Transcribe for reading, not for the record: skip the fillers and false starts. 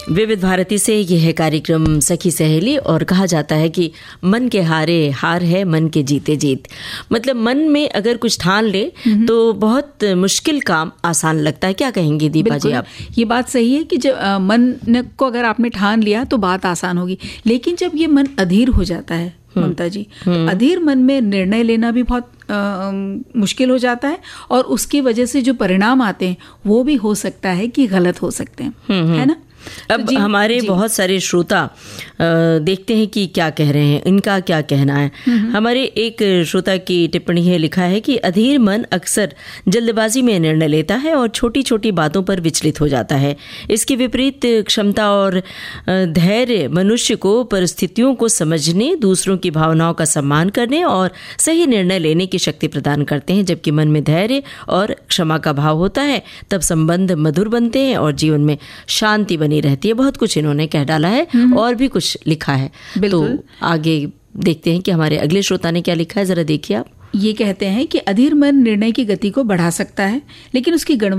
विविध भारती से यह है कार्यक्रम सखी सहेली और कहा जाता है कि मन के हारे हार है, मन के जीते जीत। मतलब मन में अगर कुछ ठान ले तो बहुत मुश्किल काम आसान लगता है। क्या कहेंगी दीपा जी आप? ये बात सही है कि जब मन को अगर आपने ठान लिया तो बात आसान होगी, लेकिन जब ये मन अधीर हो जाता है ममता जी, तो अधीर मन में निर्णय लेना भी बहुत मुश्किल हो जाता है और उसकी वजह से जो परिणाम आते हैं वो भी हो सकता है कि गलत हो सकते हैं, है ना। अब तो हमारे बहुत सारे श्रोता देखते हैं कि क्या कह रहे हैं, इनका क्या कहना है। हमारे एक श्रोता की टिप्पणी है, लिखा है कि अधीर मन अक्सर जल्दबाजी में निर्णय लेता है और छोटी छोटी बातों पर विचलित हो जाता है। इसके विपरीत क्षमता और धैर्य मनुष्य को परिस्थितियों को समझने, दूसरों की भावनाओं का सम्मान करने और सही निर्णय लेने की शक्ति प्रदान करते हैं। जबकि मन में धैर्य और क्षमा का भाव होता है तब संबंध मधुर बनते हैं और जीवन में शांति बनी रहती है। बहुत कुछ इन्होंने कह डाला है और भी कुछ लिखा है, तो आगे देखते हैं कि हमारे अगले श्रोता ने क्या लिखा है। जरा देखिए आप। ये कहते हैं कि अधीर मन निर्णय की गति को बढ़ा सकता है, लेकिन उसकी